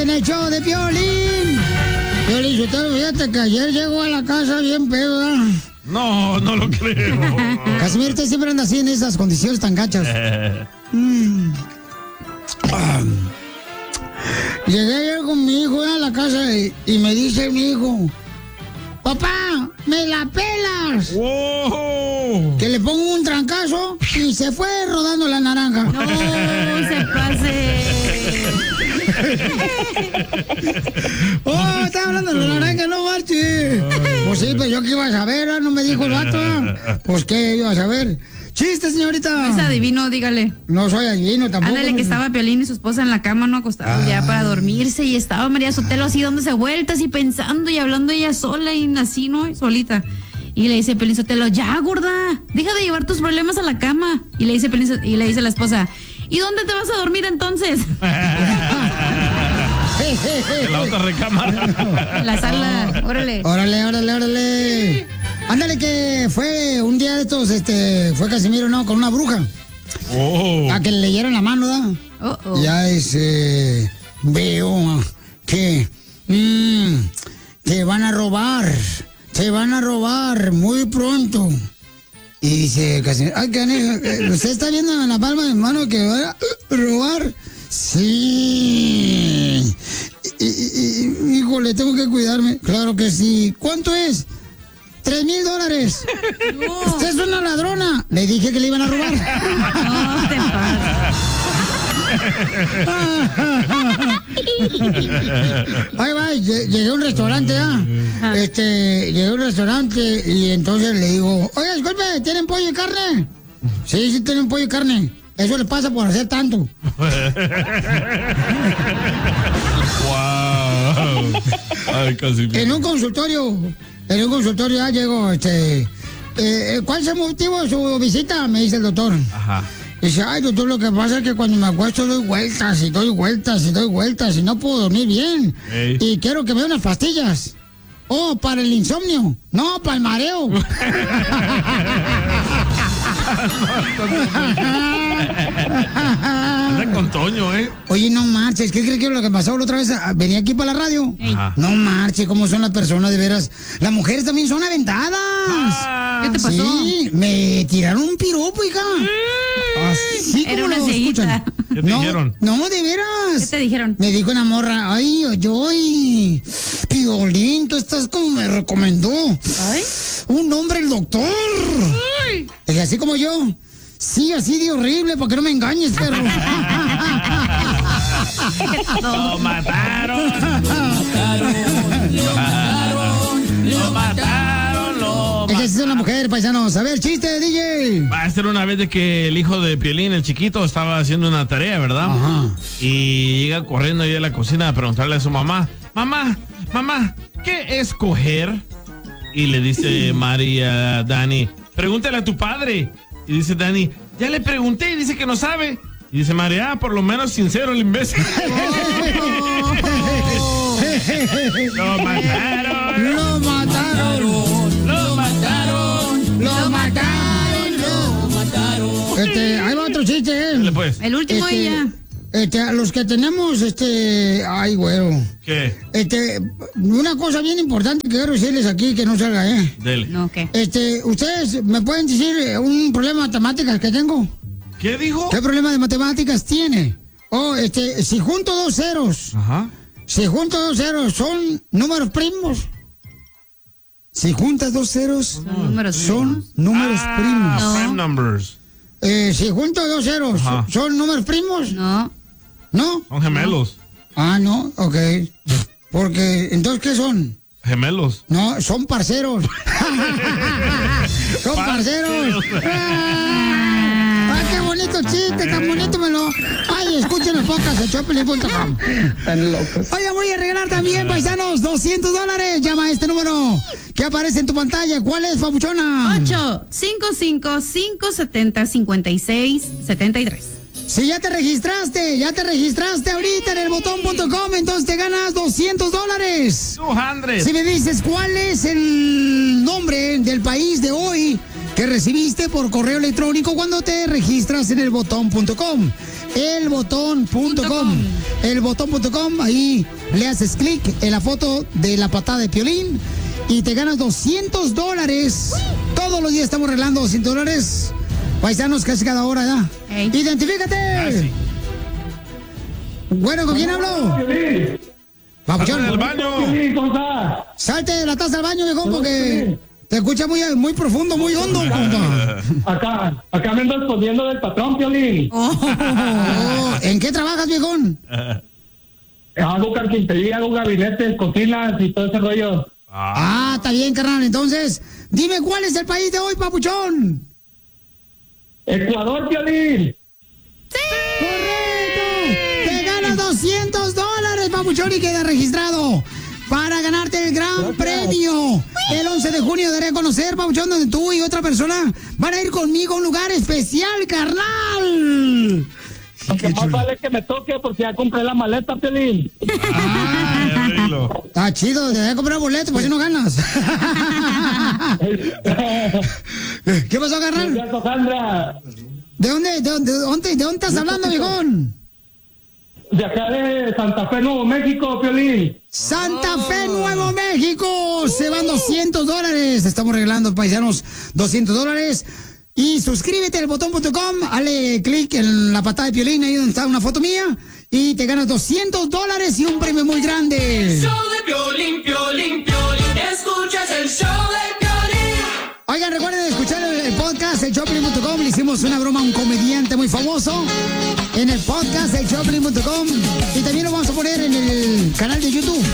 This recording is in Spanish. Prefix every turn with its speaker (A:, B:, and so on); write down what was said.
A: En el show de Piolín. Piolín, Sotelo, fíjate que ayer llegó a la casa bien pedo, ¿verdad?
B: No, no lo creo.
A: Casimiro, usted siempre anda así en esas condiciones tan gachas. Llegué ayer con mi hijo a la casa y me dice mi hijo, papá, ¿me la pelas?
B: ¡Wow!
A: Que le pongo un trancazo y se fue rodando la naranja.
C: No, se pase.
A: Oh, estaba hablando de la naranja, no marche. Pues sí, pues yo qué iba a saber, no me dijo el vato. Pues qué iba a saber. ¡Chiste, señorita!
C: No es adivino, dígale.
A: No soy adivino tampoco.
C: Ándale, que estaba Piolín y su esposa en la cama, no acostados ya para dormirse, y estaba María Sotelo así dándose vueltas y pensando y hablando ella sola y así, ¿no? Solita. Y le dice Piolín Sotelo, ya, gorda, deja de llevar tus problemas a la cama. Y le dice la esposa, ¿y dónde te vas a dormir entonces?
B: En la otra recámara.
C: En la sala, órale.
A: Órale. Ándale, que fue un día de estos, fue Casimiro, ¿no? Con una bruja.
B: Oh.
A: A que le leyeran la mano, ¿verdad? Ya veo que te van a robar. Te van a robar muy pronto. Y dice Casimiro, ay, ¿usted está viendo en la palma de mano que van a robar? Sí. Híjole, tengo que cuidarme. Claro que sí. ¿Cuánto es? $3,000. No. Usted es una ladrona. Le dije que le iban a robar.
C: No te pases.
A: Ahí va, llegué a un restaurante, llegué a un restaurante y entonces le digo, oye, disculpe, ¿tienen pollo y carne? Sí, tienen pollo y carne. Eso le pasa por hacer tanto.
B: Wow. Ay, casi.
A: En un consultorio ya llegó, ¿cuál es el motivo de su visita? Me dice el doctor.
B: Ajá.
A: Dice, ay, doctor, lo que pasa es que cuando me acuesto doy vueltas y no puedo dormir bien.
B: Hey.
A: Y quiero que me dé unas pastillas. Oh, para el insomnio. No, para el mareo.
B: Anda con Toño, ¿eh?
A: Oye, no marches, ¿qué crees que lo que pasó la otra vez? Venía aquí para la radio.
B: Ajá.
A: No marches, cómo son las personas, de veras. Las mujeres también son aventadas.
C: ¿Qué te pasó?
A: Sí, me tiraron un piropo, hija. Así
C: Era
A: como
C: una
A: lo escuchan.
C: cieguita.
B: ¿Qué te dijeron?
A: No, de veras.
C: ¿Qué te dijeron?
A: Me dijo una morra, ay, Piolín, tú estás como me recomendó.
C: Ay.
A: Un hombre, el doctor.
C: Ay.
A: Y así como yo. Sí, así de horrible, para que no me engañes, perro.
B: ¡Lo mataron!
A: Esa es una mujer, paisanos. A ver, chiste, DJ.
B: Va a ser una vez de que el hijo de Piolín, el chiquito, estaba haciendo una tarea, ¿verdad?
A: Ajá.
B: Y llega corriendo ahí a la cocina a preguntarle a su mamá, mamá, ¿qué es coger? Y le dice María, Dani, pregúntale a tu padre. Y dice Dani, ya le pregunté y dice que no sabe. Y dice María, por lo menos sincero el imbécil. ¡Lo mataron!
A: ¡Lo mataron!
B: ¡Lo mataron!
A: ¡Lo mataron! Ahí va otro chiste,
B: Dale, pues.
C: El último y ya.
A: A los que tenemos, ay, güero.
B: ¿Qué?
A: Una cosa bien importante que quiero decirles aquí, que no salga,
B: Dele.
C: No, ¿qué?
A: ¿Ustedes me pueden decir un problema de matemáticas que tengo?
B: ¿Qué dijo?
A: ¿Qué problema de matemáticas tiene? Oh, si junto dos ceros,
B: Ajá.
A: ¿son números primos? Si juntas dos ceros, son números primos.
C: No.
B: Prime numbers.
A: Si junto dos ceros,
B: Ajá.
A: ¿son números primos?
C: No.
A: ¿No?
B: Son gemelos.
A: Ah, no, ok. Porque, entonces, ¿qué son?
B: Gemelos.
A: No, son parceros. Son parceros. ¡Ay, qué bonito chiste! ¡Tan bonito ¡Ay, escuchen el podcast de Chopin.com!
D: Están locos.
A: Oye, voy a regalar también, paisanos, $200. Llama a este número que aparece en tu pantalla. ¿Cuál es, papuchona?
C: 855-570-5673.
A: Si ya te registraste ahorita en el botón.com, entonces te ganas $200.
B: 200.
A: Si me dices cuál es el nombre del país de hoy que recibiste por correo electrónico cuando te registras en elbotón.com. Elbotón.com. Elbotón.com, ahí le haces clic en la foto de la patada de Piolín y te ganas $200. Todos los días estamos regalando $200. Paisanos, casi cada hora, ¿ya?
C: Ey.
A: ¡Identifícate!
B: Sí.
A: Bueno, ¿con quién hablo? Papuchón.
B: ¡Al baño!
D: ¿Cómo estás?
A: Salte de la taza al baño, viejón, porque te escucha muy profundo, muy hondo, compa.
D: Acá me ando escondiendo del patrón, Piolín.
A: Oh, ¿en qué trabajas, viejón?
D: Hago carpintería, hago gabinetes, cocinas y todo ese rollo.
A: Ah, está bien, carnal. Entonces, dime cuál es el país de hoy, papuchón.
D: Ecuador, Piolín.
A: ¡Correcto! Te ganas $200, papuchón, y queda registrado para ganarte el gran premio. El 11 de junio daré a conocer, papuchón, donde tú y otra persona van a ir conmigo a un lugar especial, carnal.
D: Lo que más vale que me toque porque ya compré la maleta, Piolín.
A: Está chido, te voy a comprar boleto, pues si no ganas. ¿Qué pasó, carnal?
D: Gracias, Sandra.
A: ¿De dónde estás hablando, viejón?
D: De acá de Santa Fe, Nuevo México, Piolín.
A: Santa Fe, Nuevo México. Se van $200. Estamos regalando, paisanos, $200. Y suscríbete al botón.com, dale clic en la patada de Piolín, ahí donde está una foto mía, y te ganas $200 y un premio muy grande.
E: Show de Piolín, Piolín, Piolín. Escuchas el show de Piolín.
A: Oigan, recuerden escuchar el podcast, el showpiolín.com. Le hicimos una broma a un comediante muy famoso en el podcast, el showpiolín.com. Y también lo vamos a poner en el canal de YouTube.